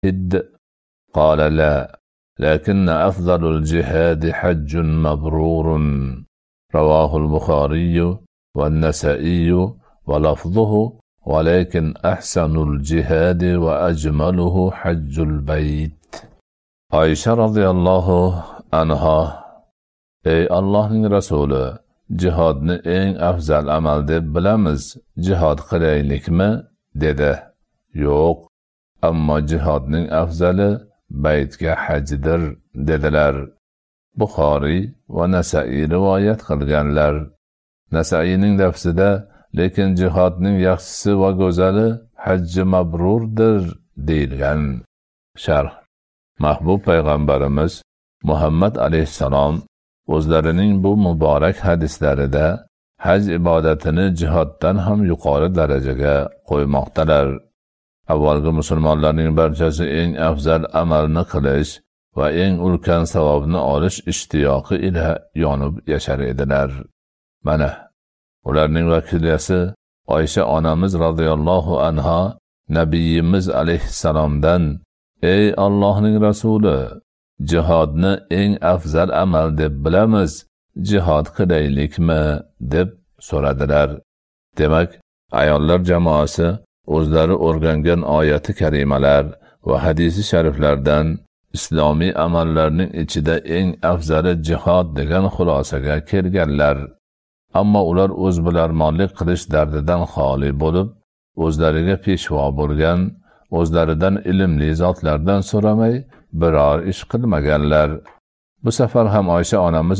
مجاهد؟ قال لا، لكن أفضل الجهاد حج مبرور. رواه البخاري والنسائي ولفظه: ولكن أحسن الجهاد وأجمله حج البيت. Ayşe radıyallahu anha: Ey Allah'ın Resulü, cihodni eng afzal amal deb bilamiz, jihod qilaylikmi? dedi. Yo'q, ammo jihodning afzali baytga hajdir dedilar. Buxoriy va Nasaiy rivoyat qilganlar. Nasaining lafzida: lekin jihodning yaxshisi va go'zali hajji mabrurdir deyilgan. Sharh: Mahbub payg'ambarimiz Muhammad alayhissalom o'zlarining bu muborak hadislarida haj ibodatini jihoddan ham yuqori darajaga qo'ymoqdalar. Avvalgi musulmonlarning barchasi eng afzal amalni qilish va eng ulkan savobni olish ishtiyoqi ila yonib yashar edilar. Mana ularning vakilasi Oysha onamiz radhiyallohu anha Nabiyimiz alayhissalomdan: Ey Allohning Rasuli, jihodni eng afzal amal deb bilamiz, jihod qilaylikmi? deb so'radilar. Demak, ayollar jamoasi o'zlari o'rgangan oyati karimalar va hadisi shariflardan islomiy amallarning ichida eng afzali jihod degan xulosaga kelganlar. Ammo ular o'zbilarmonlik qilish dardidan xoli bo'lib, o'zlariga peshvo bo'lgan, o'zlaridan ilmli zotlardan so'ramay biror ish qilmaganlar. Bu safar ham Oysha onamiz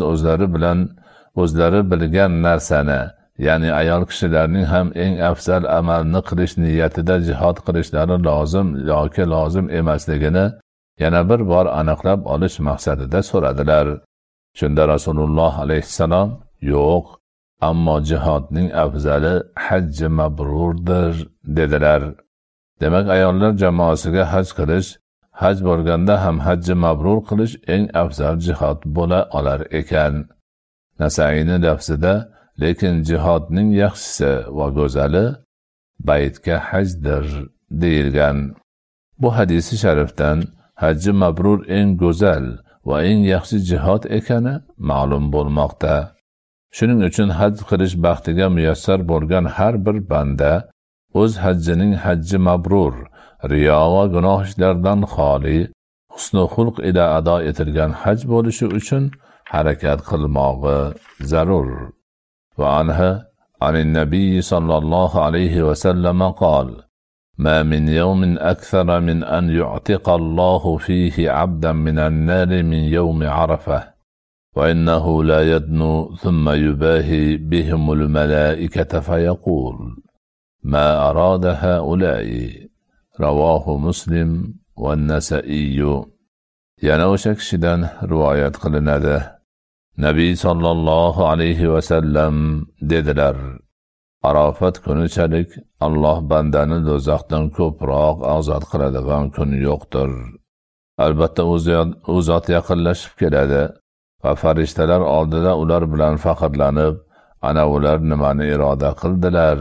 o'zlari bilgan narsani, ya'ni ayol kishilarning ham eng afzal amalni qilish niyatida jihod qilishlari lozim yoki lozim emasligini yana bir bor aniqlab olish maqsadida so'radilar. Shunda Rasululloh alayhissalom: yo'q, ammo jihodning afzali hajji mabrurdir dedilar. Demak, ayollar jamoasiga haj qilish, haj bo'lganda ham hajji mabrur qilish eng afzal jihod bo'la olar ekan. Nasaining lafzida: lekin jihodning yaxshisi va go'zali baytga hajdir deyilgan. Bu hadisi sharifdan hajji mabrur eng go'zal va eng yaxshi jihod ekani ma'lum bo'lmoqda. Shuning uchun haj qilish baxtiga muyassar bo'lgan har bir banda o'z hajjining hajji mabrur, riyo va gunoh ishlardan xoli, husn-u xulq ila ado etilgan haj bo'lishi uchun harakat qilmog'i zarur. Va anha anin nabiy sallallohu alayhi va sallam qol: ما من يوم أكثر من أن يعتق الله فيه عبدا من النار من يوم عرفة، وإنه لا يدنو ثم يباهي بهم الملائكة فيقول: ما أراد هؤلاء. رواه مسلم والنسائي. yana o'sha kishidan rivoyat qilinadi. Nabiy sallallohu alayhi va sallam dedilar: Arafat kunichalik Alloh bandani do'zaxdan ko'proq ozod qiladigan kun yo'qdir. Albatta u zot yaqinlashib keladi va farishtalar oldida ular bilan faxrlanib, ana ular nimani iroda qildilar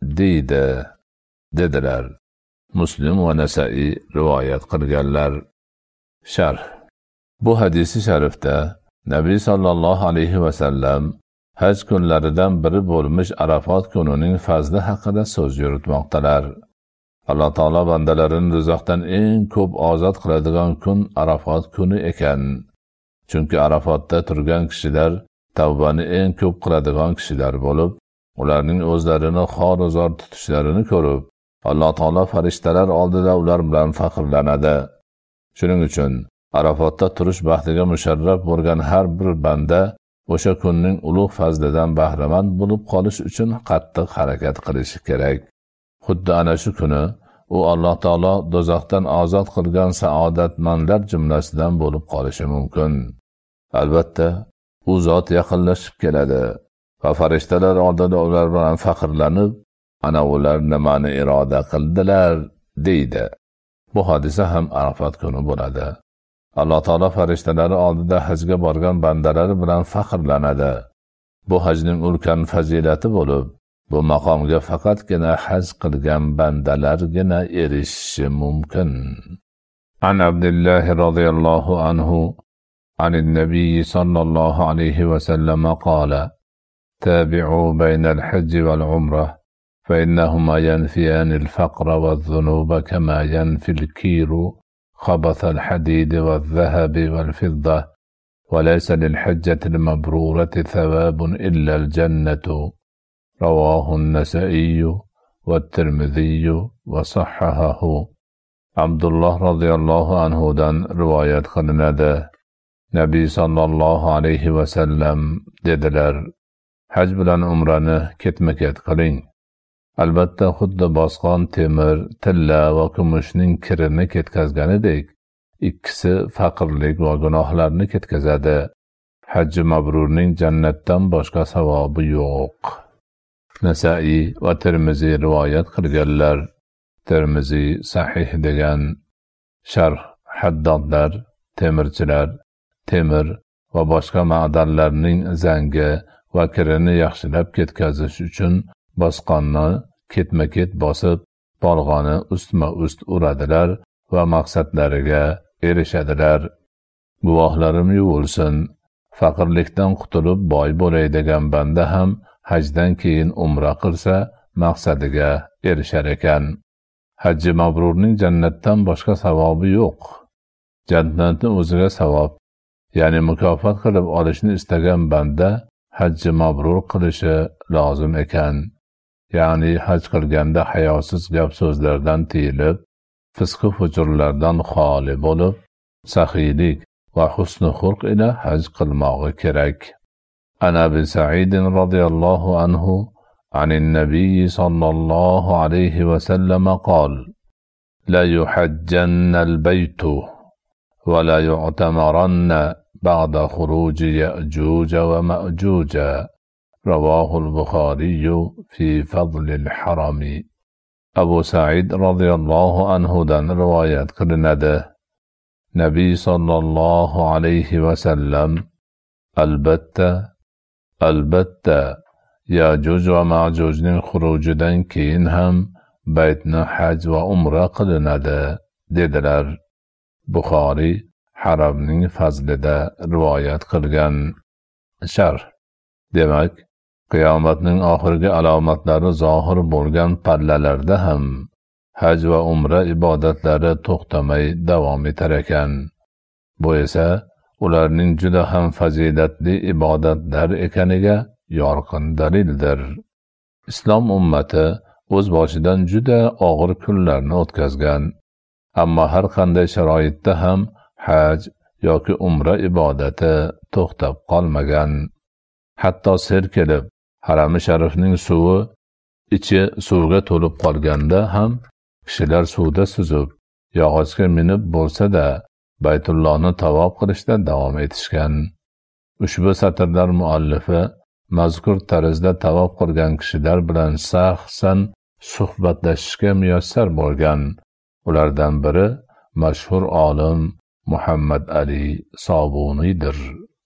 dedilar. Muslim va Nasaiy rivoyat qilganlar. Sharh: bu hadisi sharifda Nabiy sallallohu alayhi va sallam haj kunlaridan biri bo'lmish Arafat kunining fazli haqida so'z yuritmoqdalar. Alloh taolo bandalarini do'zaxdan eng ko'p ozod qiladigan kun Arafat kuni ekan. Chunki Arafatda turgan kishilar tavbani eng ko'p qiladigan kishilar bo'lib, ularning o'zlarini xor-zor tutishlarini ko'rib, Alloh taolo farishtalar oldida ular bilan faxrlanadi. Shuning uchun Arafatda turish baxtiga musharraf bo'lgan har bir banda o'sha kunning ulug' fazlidan bahramand bo'lib qolish uchun qattiq harakat qilishi kerak. Xuddi ana shu kuni u Alloh taolo do'zaxdan ozod qilgan saodatmandlar jumlasidan bo'lib qolishi mumkin. Albatta, u zot yaqinlashib keladi va farishtalar oldida ular bilan faxrlanib, ana ular nimani iroda qildilar deydi. Bu hodisa ham Arafat kuni bo'ladi. Alloh taolo farishtalari oldida hajga borgan bandalari bilan faxrlanadi. Bu hajning ulkan fazilati bo'lib, bu maqomga faqatgina haj qilgan bandalargina erishishi mumkin. عن عبد الله رضي الله عنه عن النبي صلى الله عليه وسلم قال: تابعوا بين الحج والعمرة، فإنهما ينفيان الفقر والذنوب كما ينفي الكير خبث الحديد والذهب والفضة، وليس للحجة المبرورة ثواب إلا الجنة. رواه النسائي والترمذي وصححه. Abdullah roziyallohu anhudan rivoyat qilinadi. Nabiy sallallohu alayhi va sallam dedilar: haj bilan umrani ketma-ket qiling. Albatta xuddi bosqon temir, tilla va kumushning kirini ketkazganidek, ikkisi faqirlik va gunohlarni ketkazadi. Hajji mabrurning jannatdan boshqa savobi yo'q. Nasai va Tirmiziy rivoyat qilganlar. Tirmiziy sahih degan. Sharh: haddodlar, temirchilar, temir va boshqa ma'danlarning zangi va kirini yaxshilab ketkazish uchun bosqonni ketma-ket bosib, bolg'oni ustma-ust uradilar va maqsadlariga erishadilar. Guvohlarim yuvilsin, faqirlikdan qutulib boy bo'lay degan banda ham hajdan keyin umra qilsa maqsadiga erishar ekan. Hajji mabrurning jannatdan boshqa savobi yo'q. Jannatni o'ziga savob, ya'ni mukofot qilib olishni istagan banda hajji mabrur qilishi lozim ekan. Ya'ni haj qilganda hayosiz gap so'zlardan tiyilib, fisq-u fujurlardan xoli bo'lib, saxiylik va husn xulq ila haj qilmog'i kerak. An Abi Sa'id radhiyallohu anhu عن النبي صلى الله عليه وسلم قال: لا يحجن البيت ولا يعتمرن بعد خروج يأجوج ومأجوج. رواه البخاري في فضل الحرم. أبو سعيد رضي الله عنه دان روايات قلنده. نبي صلى الله عليه وسلم البتة Yajuj va Majujning xurujidan keyin ham baytni haj va umra qilinadi dedilar. Buxoriy haramning fazlida rivoyat qilgan. Sharh: demak, qiyomatning oxirgi alomatlari zohir bo'lgan pallalarda ham haj va umra ibodatlari to'xtamay davom etar ekan. Bu esa ularning juda ham fazilatli ibodatlar ekaniga yorqin dalildir. Islom ummati o'z boshidan juda og'ir kunlarni o'tkazgan, ammo har qanday sharoitda ham haj yoki umra ibodati to'xtab qolmagan. Hatto sel kelib, harami sharifning ichi suvga to'lib qolganda ham kishilar suvda suzib, yog'ochga minib bo'lsa-da Baytullohni tavof qilishda davom etishgan. Ushbu satrlar muallifi mazkur tarzda tavof qilgan kishilar bilan shaxsan suhbatlashishga muyassar bo'lgan. Ulardan biri mashhur olim Muhammad Ali Sobuniydir.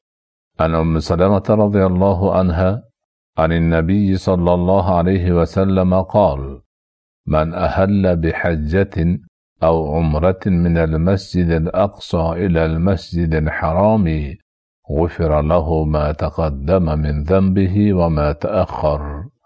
An Ummu Salamah radhiyallohu anha عن النبي صلى الله عليه وسلم قال: من أهل بحجة أو عمرة من المسجد الأقصى إلى المسجد الحرام غفر له ما تقدم من ذنبه وما تأخر،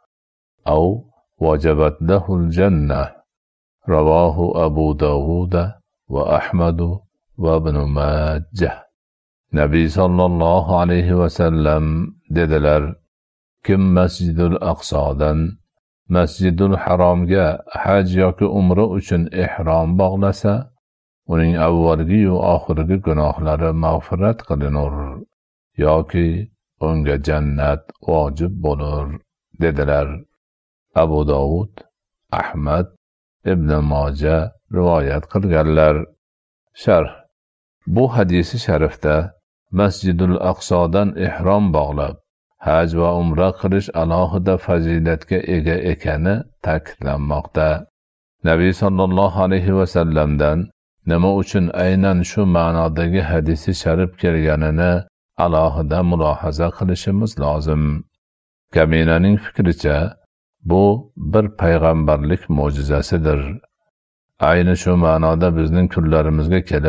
أو وجبت له الجنة. رواه أبو داود وأحمد وابن ماجه. Nabiy sallallohu alayhi va sallam dedilar: kim Masjidul Aqsodan Masjidul Haromga haj yoki umra uchun ihrom bog'lasa, uning avvalgi va oxirgi gunohlari mag'firat qilinur yoki unga jannat vojib bo'lur dedilar. Abu Dovud, Ahmad, Ibn Moja rivoyat qilganlar. Sharh: bu hadisi sharifda Masjidul Aqsodan ihrom bog'lab haj va umra qilish alohida fazilatga ega ekani ta'kidlanmoqda. Nabiy sallallohu alayhi va sallamdan nima uchun aynan shu ma'nodagi hadisi sharif kelganini alohida mulohaza qilishimiz lozim. Kaminaning fikricha, bu bir payg'ambarlik mo'jizasidir. Ayni shu ma'noda bizning kunlarimizga kelib